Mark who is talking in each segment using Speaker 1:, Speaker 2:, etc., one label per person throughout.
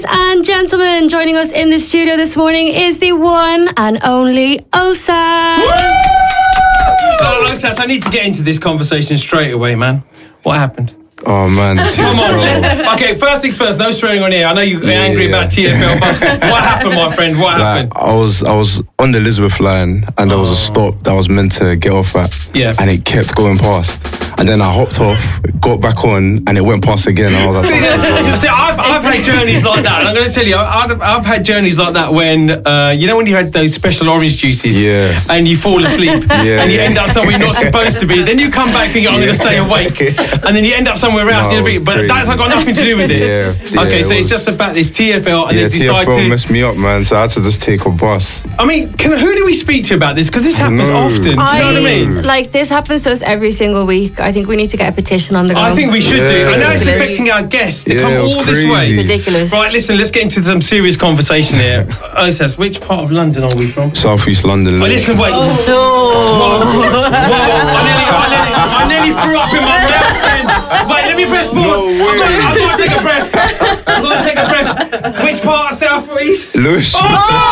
Speaker 1: and gentlemen, joining us in the studio this morning is the one and only Osas.
Speaker 2: Osas, I need to get into this conversation straight away, man. What happened?
Speaker 3: Oh man,
Speaker 2: come on. Okay, first things first. No swearing on here. I know you're angry about TFL, but what happened, my friend? What happened?
Speaker 3: I was on the Elizabeth line, and there was a stop that I was meant to get off at.
Speaker 2: Yeah.
Speaker 3: And it kept going past, and then I hopped off, got back on, and it went past again. And I was like,
Speaker 2: See, I've had journeys like that, and I'm going to tell you, I've had journeys like that when you know when you had those special orange juices, and you fall asleep, and you end up somewhere you're not supposed to be. Then you come back thinking I'm going to stay awake, and then you end up somewhere else. But that's got nothing to do with it. Okay, so it's just the fact it's TFL, and they decide
Speaker 3: TFL messed me up, man. So I had to just take a bus.
Speaker 2: I mean, who do we speak to about this? Because this happens often. Do you know what I mean?
Speaker 1: Like, this happens to us every single week. I think we need to get a petition on the ground.
Speaker 2: I think we should do. I know it's affecting our guests. They come all this way.
Speaker 1: It's ridiculous.
Speaker 2: Right, listen, let's get into some serious conversation here. Osas, which part of London are we from?
Speaker 3: South East London.
Speaker 2: Listen, wait. Whoa. I nearly threw up in my mouth, man. Wait, let me press pause. I've got to take a breath. Which part of South East?
Speaker 3: Lewis.
Speaker 2: Oh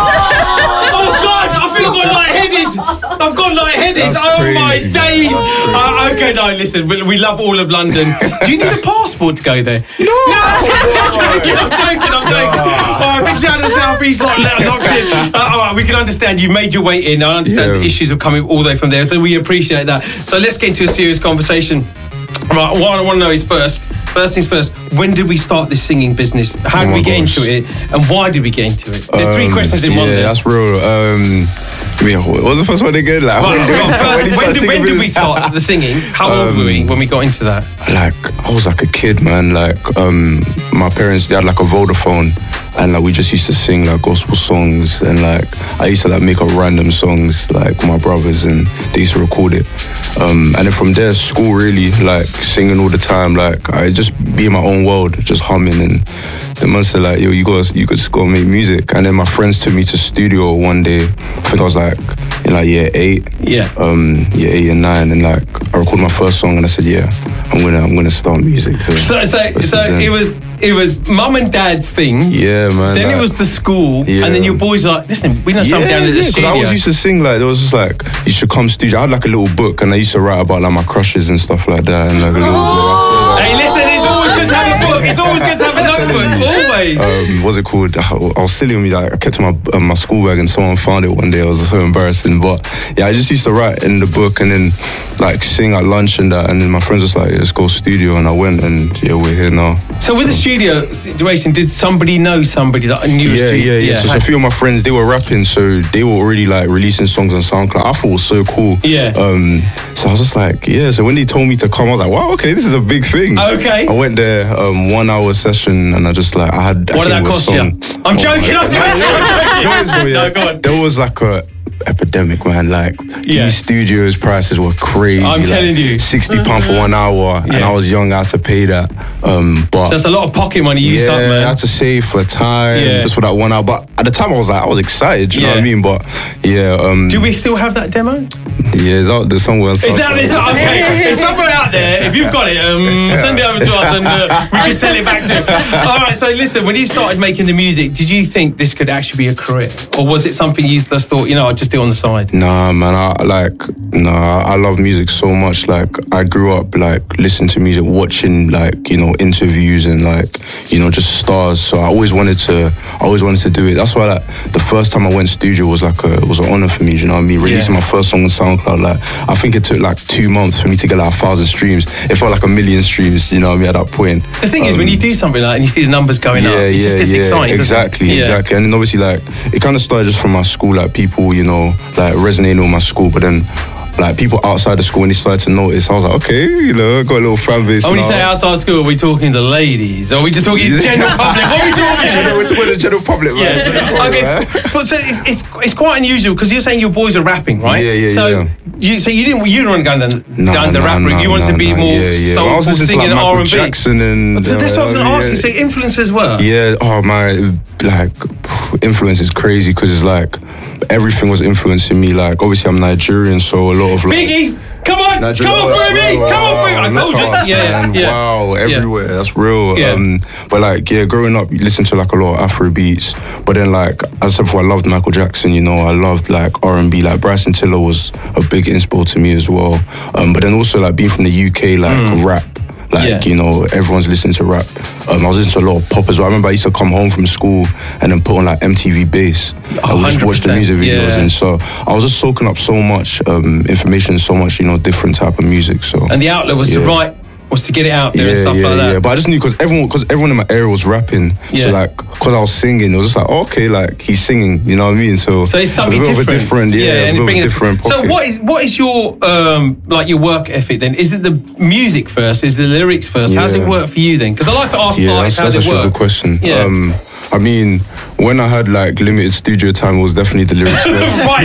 Speaker 2: God, I feel I've gone lightheaded. Oh my days. Okay, no, listen, we love all of London. Do you need a passport to go there?
Speaker 3: No.
Speaker 2: I'm joking. All right, big shout out to South East, locked in. All right, we can understand you made your way in. I understand the issues of coming all the way from there, so we appreciate that. So let's get into a serious conversation. Right, what I want to know is first things first, when did we start this singing business? How did we get into it? And why did we get into it? There's three questions in one there.
Speaker 3: Yeah, that's real. What was the first one again? Like,
Speaker 2: when did we start the singing? How old were we when we got into that?
Speaker 3: Like, I was like a kid, man. Like, my parents, they had like a Vodafone, and like we just used to sing like gospel songs, and like I used to like make up random songs like with my brothers, and they used to record it. And then from there, school really, like singing all the time. Like I just be in my own world, just humming, and the man said like, yo, you could just go make music. And then my friends took me to studio one day. I think I was like in like year 8.
Speaker 2: Yeah.
Speaker 3: Year 8 and 9, and like I recorded my first song, and I said, yeah, I'm gonna start music.
Speaker 2: So it was mum and dad's thing.
Speaker 3: Yeah, man.
Speaker 2: Then it was the school, and then your boys were like, listen, we know something down at the studio.
Speaker 3: I always used to sing like, there was just like, you should come studio. I had like a little book, and I used to write about like my crushes and stuff like that, and like a little.
Speaker 2: Hey, listen, it's always good to have a book. It's always good to have a notebook. Always.
Speaker 3: What's it called? I was silly with me. Like, I kept my school bag, and someone found it one day. It was so embarrassing. But yeah, I just used to write in the book, and then like sing at lunch and that. And then my friends was like, let's go studio, and I went, and yeah, we're here now.
Speaker 2: So with the studio situation, did somebody know somebody that knew?
Speaker 3: Yeah. So a few of my friends, they were rapping, so they were already like releasing songs on SoundCloud. I thought it was so cool.
Speaker 2: Yeah.
Speaker 3: So I was just like, yeah. So when they told me to come, I was like, wow, okay, this is a big thing.
Speaker 2: Okay.
Speaker 3: I went there, 1 hour session, and I just like
Speaker 2: what did that cost you? I'm joking.
Speaker 3: No, go on. There was like a epidemic, man. Like these studios prices were crazy.
Speaker 2: I'm telling you,
Speaker 3: £60 for 1 hour, and I was young. I had to pay that. But
Speaker 2: so that's a lot of pocket money you used up, man.
Speaker 3: I had to save for time just for that 1 hour. But at the time, I was excited. You know what I mean? But
Speaker 2: do we still have that demo?
Speaker 3: Yeah, it's out there somewhere.
Speaker 2: Is that okay? It's somewhere out there. If you've got it, send it over to us, and we can sell it back to you. All right. So listen, when you started making the music, did you think this could actually be a career, or was it something you just thought, I'd just do on the side?
Speaker 3: Nah, man. I love music so much. Like I grew up like listening to music, watching like interviews and like just stars. So I always wanted to do it. That's why like the first time I went studio was like it was an honor for me. You know what I mean? Releasing my first song on SoundCloud. Like I think it took like 2 months for me to get like 1,000 streams. It felt like 1 million streams. You know what I mean? At that point.
Speaker 2: The thing is, when you do something like that and you see the numbers going up, it just gets exciting.
Speaker 3: Exactly. And then obviously like it kind of started just from my school. Like people, like resonating with my school, but then like people outside the school, when they started to notice, I was like, okay, I got a little fan base.
Speaker 2: When you say outside school, are we talking to ladies? Or are we just talking general public? What are we talking?
Speaker 3: We're talking the general public, man.
Speaker 2: Yeah. Okay. But so it's quite unusual because you're saying your boys are rapping, right?
Speaker 3: Yeah.
Speaker 2: So you didn't want to go down the rap route. You wanted to be more soulful, singing R&B.
Speaker 3: Jackson and
Speaker 2: so that's what I was going to ask you. So influences were?
Speaker 3: Yeah. Oh my, like influence is crazy because it's like everything was influencing me. Like obviously I'm Nigerian, so a lot of like
Speaker 2: Biggie. Come on! Come on through me! Come on through! I told you. Yeah.
Speaker 3: Wow, everywhere. That's real.
Speaker 2: Yeah.
Speaker 3: But like, growing up, you listen to like a lot of Afro beats. But then like, as I said before, I loved Michael Jackson. You know, I loved like R&B. Like Bryson Tiller was a big inspo to me as well. But then also like being from the UK, like rap. Like, you know, everyone's listening to rap. I was listening to a lot of pop as well. I remember I used to come home from school and then put on like MTV Bass. I would just watch the music videos. And so I was just soaking up so much information, so much, you know, different type of music. So
Speaker 2: and the outlet was to write, was to get it out there and stuff like that.
Speaker 3: Yeah, but I just knew because everyone in my area was rapping. So like, because I was singing, it was just like, oh, okay, like he's singing, you know what I mean? So
Speaker 2: it's something
Speaker 3: different. Different.
Speaker 2: So what is your like your work ethic then? Is it the music first? Is the lyrics first? How does it work for you then? Because I like to ask artists, how does it work?
Speaker 3: That's a good question.
Speaker 2: Yeah.
Speaker 3: I mean, when I had like limited studio time, it was definitely the lyrics first.
Speaker 2: right.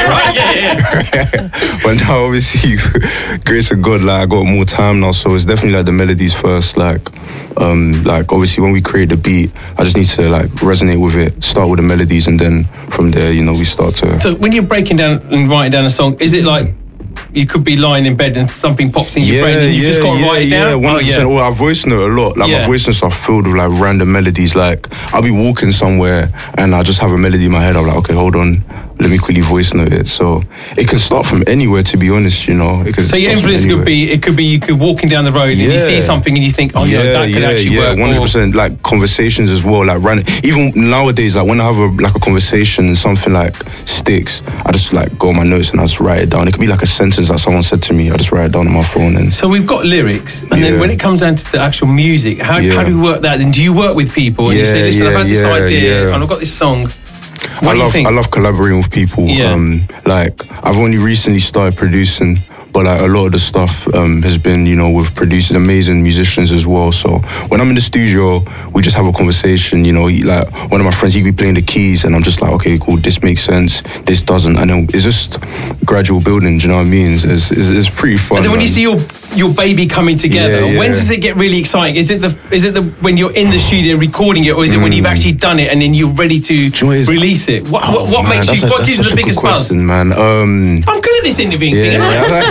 Speaker 2: Yeah.
Speaker 3: But now, obviously, grace of God, like I got more time now, so it's definitely like the melodies first. Like obviously, when we create the beat, I just need to like resonate with it, start with the melodies, and then from there, you know, we start to.
Speaker 2: So when you're breaking down and writing down a song, is it like you could be lying in bed and something pops in your brain and you just got to write it down?
Speaker 3: Yeah, 100%. Well, I voice note a lot. Like my voice notes are filled with like random melodies. Like I'll be walking somewhere and I just have a melody in my head. I'm like, okay, hold on, let me quickly voice note it. So it can start from anywhere, to be honest, you know.
Speaker 2: So your influence could be you could walking down the road and you see something and you think, oh yeah, that could actually work.
Speaker 3: 100%. Like conversations as well, like random. Even nowadays, like when I have a conversation and something like sticks, I just like go on my notes and I just write it down. It could be like a sentence that someone said to me. I just write it down on my phone. And
Speaker 2: so we've got lyrics, and then when it comes down to the actual music, how do you work that? And do you work with people and you say, listen, I've had this idea and I've got this song. I
Speaker 3: love collaborating with people. Like I've only recently started producing, but like a lot of the stuff has been, you know, with producers, amazing musicians as well. So when I'm in the studio, we just have a conversation. You know, like one of my friends, he'd be playing the keys, and I'm just like, okay, cool, this makes sense, this doesn't, and then it's just gradual building. Do you know what I mean? It's pretty fun.
Speaker 2: And then when you see your baby coming together, when does it get really exciting? Is it the when you're in the studio recording it, or is it when you've actually done it and then you're ready to release it? What makes you? What gives you the biggest buzz?
Speaker 3: Man,
Speaker 2: I'm good at this interviewing thing.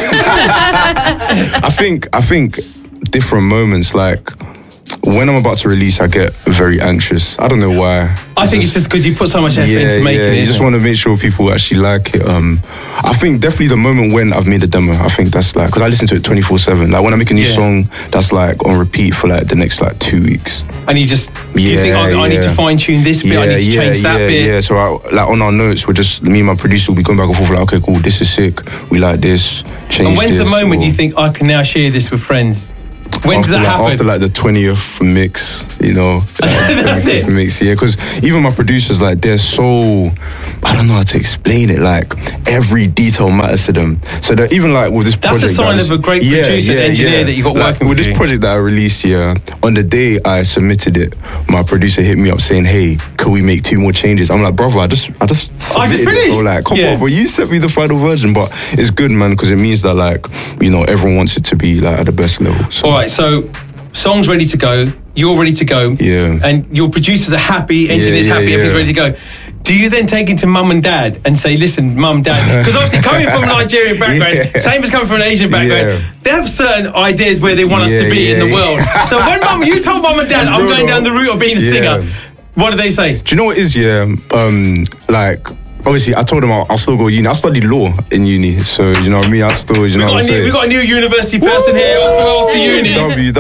Speaker 3: I think different moments, like when I'm about to release, I get very anxious. I don't know why.
Speaker 2: I think it's just because you put so much effort into making it.
Speaker 3: You just want to make sure people actually like it. I think definitely the moment when I've made a demo, I think that's like, because I listen to it 24/7. Like when I make a new song, that's like on repeat for like the next like 2 weeks.
Speaker 2: And you just you think, I need to fine tune this bit, I need to change that bit.
Speaker 3: Yeah, so like on our notes, we're just, me and my producer will be going back and forth like, okay, cool, this is sick, we like this, change this.
Speaker 2: And when's the moment you think, I can now share this with friends? When does that happen?
Speaker 3: After like the 20th mix, you know.
Speaker 2: That's it.
Speaker 3: Mix, yeah, because even my producers, like, they're so, I don't know how to explain it. Like every detail matters to them. So that even like with this project,
Speaker 2: that's a sign of a great producer and engineer that you got
Speaker 3: like,
Speaker 2: working
Speaker 3: with this project that I released. On the day I submitted it, my producer hit me up saying, "Hey, can we make 2 more changes?" I'm like, brother, I just finished. So like, come on, bro, you sent me the final version, but it's good, man, because it means that like, you know, everyone wants it to be like at the best level. So.
Speaker 2: All right, so song's ready to go, you're ready to go, and your producers are happy, engineers happy, everything's ready to go. Do you then take it to mum and dad and say, listen, mum, dad, because obviously coming from a Nigerian background, same as coming from an Asian background, they have certain ideas where they want us to be in the world. So when you told mum and dad, I'm going down the route of being a singer, what do they say?
Speaker 3: Do you know what it is, like, obviously, I told them I'll still go uni. I studied law in uni, so you know what I mean. I still, you know what I'm saying.
Speaker 2: We got a new university person here after uni.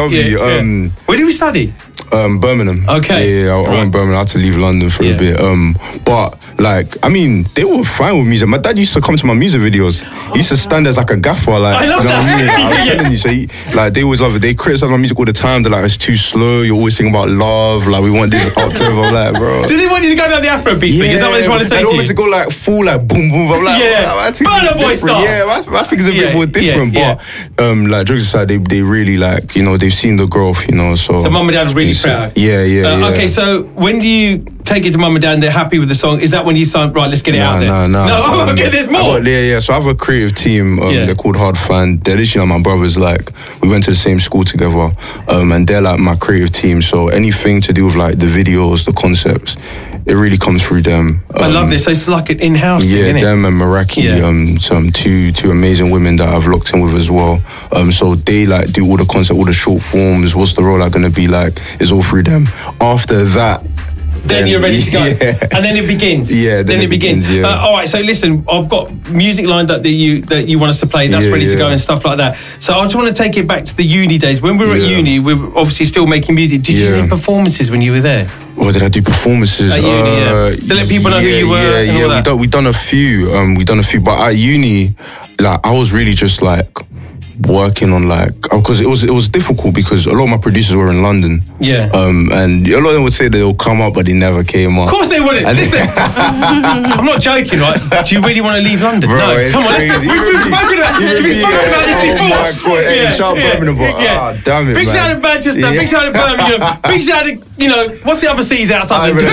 Speaker 3: WW.
Speaker 2: Where did we study?
Speaker 3: Birmingham.
Speaker 2: Okay.
Speaker 3: Yeah, I went Birmingham. I had to leave London for a bit. But like, I mean, they were fine with music. My dad used to come to my music videos. He used to stand as like a gaffer. Like,
Speaker 2: I love
Speaker 3: you know
Speaker 2: that.
Speaker 3: What I mean? I'm telling you. So like, they always love it. They criticize my music all the time. They're like, it's too slow. You're always singing about love. Like, we want this octave. I'm like, bro.
Speaker 2: Do they want you to go down the Afro beat thing? Is that what they're trying to say to you?
Speaker 3: They want me to go like full like boom boom. I'm like,
Speaker 2: Burna Boy style.
Speaker 3: Yeah, I think it's a bit more different. But like, jokes aside, they really like, you know, they've seen the growth, you know. So
Speaker 2: mum and dad was really proud.
Speaker 3: Yeah.
Speaker 2: Okay, so when do you take it to mum and dad and they're happy with the song? Is that when you start, right, let's get it out there? No. Okay, there's more.
Speaker 3: So I have a creative team. They're called Hard Fan. They're literally my brothers. Like, we went to the same school together. And they're like my creative team. So anything to do with like the videos, the concepts, it really comes through them.
Speaker 2: I love this. So it's like an in-house thing, isn't it?
Speaker 3: Them and Meraki, some two amazing women that I've locked in with as well. So they like do all the concept, all the short forms. What's the rollout gonna be like? It's all through them. After that,
Speaker 2: then you're ready to go, and then it begins.
Speaker 3: Yeah,
Speaker 2: then it begins. All right, so listen, I've got music lined up that you want us to play. That's ready to go and stuff like that. So I just want to take it back to the uni days. When we were at uni, we were obviously still making music. Did you do any performances when you were there?
Speaker 3: Or did I do performances
Speaker 2: at uni? To let people know who you were.
Speaker 3: We done a few. But at uni, like I was really just like working on like, because it was difficult because a lot of my producers were in London.
Speaker 2: Yeah.
Speaker 3: And a lot of them would say they'll come up, but they never came up.
Speaker 2: Of course they wouldn't. Listen, I'm not joking, right? Do you really want to leave London?
Speaker 3: Bro,
Speaker 2: no. Come on, we've spoken about this before.
Speaker 3: Oh my God. Hey, shout out Birmingham, but damn it,
Speaker 2: big
Speaker 3: man.
Speaker 2: shout out Manchester, big shout out Birmingham, big shout out, what's the other cities outside? Who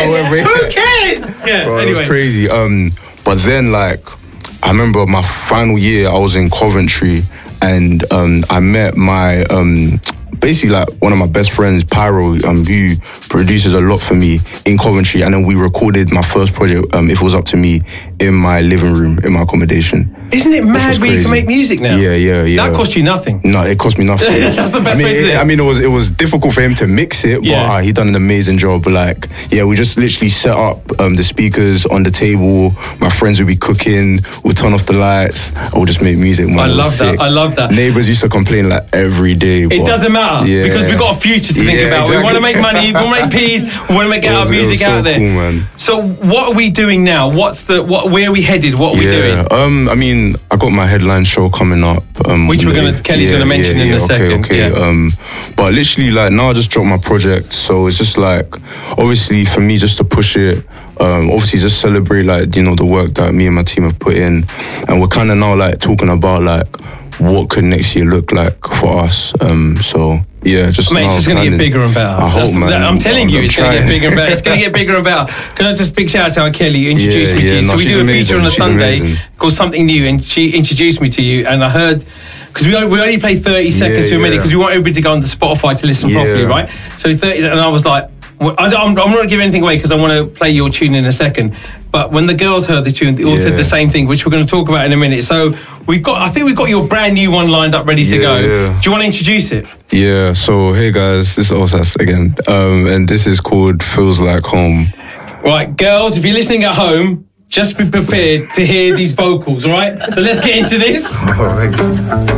Speaker 2: cares? Yeah,
Speaker 3: bro,
Speaker 2: anyway.
Speaker 3: It was crazy. But then like, I remember my final year, I was in Coventry, and I met my basically like one of my best friends, Pyro, who produces a lot for me in Coventry, and then we recorded my first project, If It Was Up To Me, in my living room, in my accommodation.
Speaker 2: Isn't it mad where you can make music now?
Speaker 3: Yeah.
Speaker 2: That cost you nothing.
Speaker 3: No, it cost me nothing.
Speaker 2: That's the best way to do it.
Speaker 3: I mean, it was difficult for him to mix it, but he done an amazing job. Like, we just literally set up the speakers on the table. My friends would be cooking, we'd turn off the lights, and we'd just make music. Man,
Speaker 2: I love that.
Speaker 3: Neighbours used to complain like every day.
Speaker 2: It doesn't matter because we've got a future to think about.
Speaker 3: Exactly.
Speaker 2: We want to make money, we want to make peas, we want to get our music out there.
Speaker 3: Cool, man.
Speaker 2: So what are we doing now? Where are we headed? What are we doing?
Speaker 3: I mean, I got my headline show coming up,
Speaker 2: which Kelly's gonna mention in a second.
Speaker 3: Okay. But literally, like now, I just dropped my project, so it's just like, obviously for me, just to push it. Obviously, just celebrate like the work that me and my team have put in, and we're kind of now like talking about like what could next year look like for us. So yeah, just
Speaker 2: mate, it's just going to get bigger and better.
Speaker 3: I hope, man.
Speaker 2: I'm telling you, it's going to get bigger and better. It's going to get bigger and better. Can I just big shout out to our Kelly who introduced me to you? So we do a feature on a Sunday called Something New, and she introduced me to you, and I heard, because we only play 30 seconds to a minute because we want everybody to go on the Spotify to listen properly, right? So 30, and I was like, I'm not going to give anything away because I want to play your tune in a second. But when the girls heard the tune, they all said the same thing, which we're going to talk about in a minute. So I think we've got your brand new one lined up, ready to go. Yeah. Do you want to introduce it?
Speaker 3: Yeah. So hey guys, this is Osas again, and this is called Feels Like Home.
Speaker 2: Right, girls, if you're listening at home, just be prepared to hear these vocals. All right. So let's get into this.